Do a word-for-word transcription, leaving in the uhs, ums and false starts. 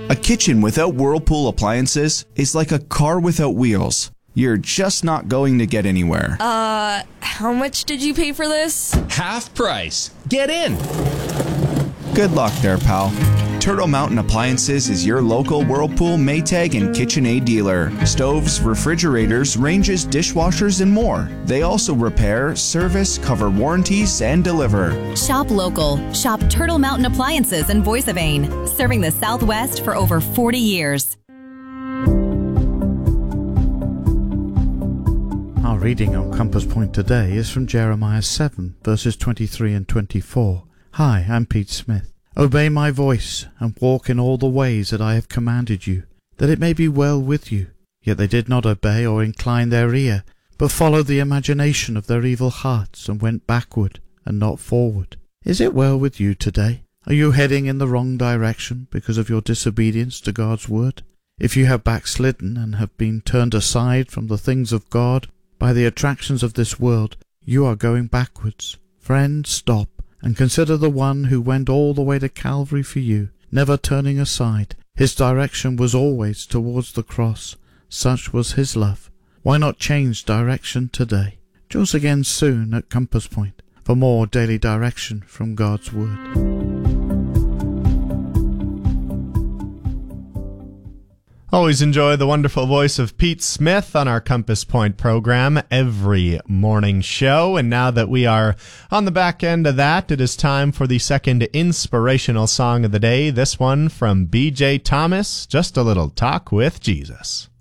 A kitchen without Whirlpool appliances is like a car without wheels. You're just not going to get anywhere. Uh, how much did you pay for this? Half price. Get in. Good luck there, pal. Turtle Mountain Appliances is your local Whirlpool, Maytag, and KitchenAid dealer. Stoves, refrigerators, ranges, dishwashers, and more. They also repair, service, cover warranties, and deliver. Shop local. Shop Turtle Mountain Appliances in Voice of Ain, serving the Southwest for over forty years. Our reading on Compass Point today is from Jeremiah seven, verses twenty-three and twenty-four. Hi, I'm Pete Smith. Obey my voice, and walk in all the ways that I have commanded you, that it may be well with you. Yet they did not obey or incline their ear, but followed the imagination of their evil hearts, and went backward, and not forward. Is it well with you today? Are you heading in the wrong direction because of your disobedience to God's word? If you have backslidden, and have been turned aside from the things of God by the attractions of this world, you are going backwards. Friend, stop, and consider the one who went all the way to Calvary for you, never turning aside. His direction was always towards the cross. Such was his love. Why not change direction today? Join us again soon at Compass Point for more daily direction from God's Word. Always enjoy the wonderful voice of Pete Smith on our Compass Point program every morning show. And now that we are on the back end of that, it is time for the second inspirational song of the day. This one from B J Thomas, Just a Little Talk with Jesus.